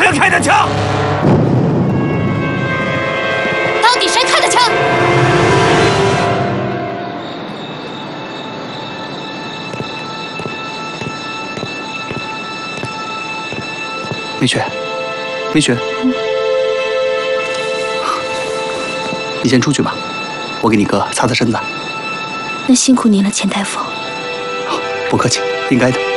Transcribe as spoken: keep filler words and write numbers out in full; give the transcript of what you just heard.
人开的枪？ 到底谁开的枪？ 梅雪，梅雪，你先出去吧，我给你哥擦擦身子。 那辛苦您了，钱大夫。 不客气，应该的。